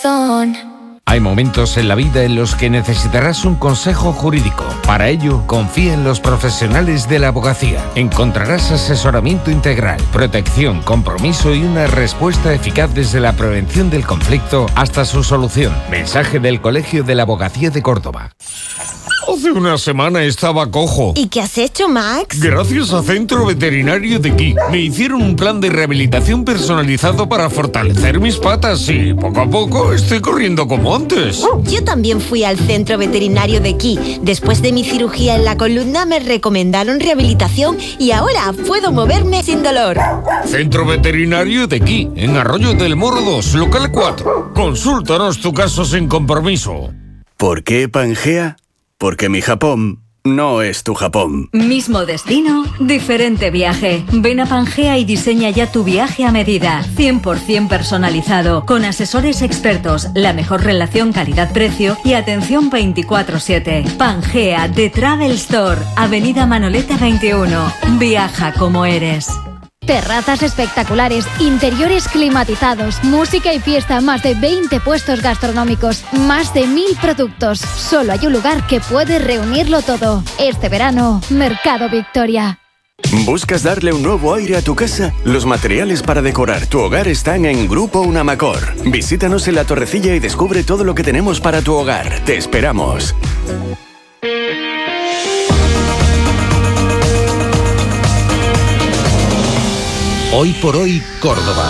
corazón. Hay momentos en la vida en los que necesitarás un consejo jurídico. Para ello, confía en los profesionales de la abogacía. Encontrarás asesoramiento integral, protección, compromiso y una respuesta eficaz desde la prevención del conflicto hasta su solución. Mensaje del Colegio de la Abogacía de Córdoba. Hace una semana estaba cojo. ¿Y qué has hecho, Max? Gracias a Centro Veterinario de Aquí, me hicieron un plan de rehabilitación personalizado para fortalecer mis patas y poco a poco estoy corriendo como antes. Yo también fui al Centro Veterinario de Aquí. Después de mi cirugía en la columna me recomendaron rehabilitación y ahora puedo moverme sin dolor. Centro Veterinario de Aquí, en Arroyo del Moro 2, local 4. Consúltanos tu caso sin compromiso. ¿Por qué Pangea? Porque mi Japón no es tu Japón. Mismo destino, diferente viaje. Ven a Pangea y diseña ya tu viaje a medida. 100% personalizado, con asesores expertos, la mejor relación calidad-precio y atención 24/7. Pangea, The Travel Store, Avenida Manoleta 21. Viaja como eres. Terrazas espectaculares, interiores climatizados, música y fiesta, más de 20 puestos gastronómicos, más de 1000 productos. Solo hay un lugar que puede reunirlo todo. Este verano, Mercado Victoria. ¿Buscas darle un nuevo aire a tu casa? Los materiales para decorar tu hogar están en Grupo Unamacor. Visítanos en La Torrecilla y descubre todo lo que tenemos para tu hogar. Te esperamos. Hoy por hoy, Córdoba.